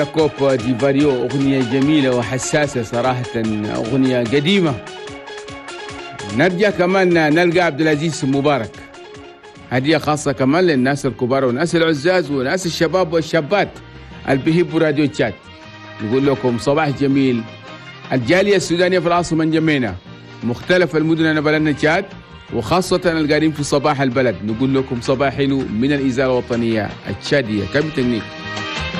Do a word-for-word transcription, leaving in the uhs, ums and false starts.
كوبا دي فاريو أغنية جميلة وحساسة صراحة، أغنية قديمة. نرجع كمان نلقى عبد العزيز مبارك، هدية خاصة كمان للناس الكبار والناس العزاز وناس الشباب والشابات اللي بيحبوا راديو تشات. نقول لكم صباح جميل. الجالية السودانية في العاصمة جمينة، مختلف المدن أنا بلدنا تشات، وخاصة القاعدين في صباح البلد، نقول لكم صباح حلو من الإذاعة الوطنية التشادية. كم تنيك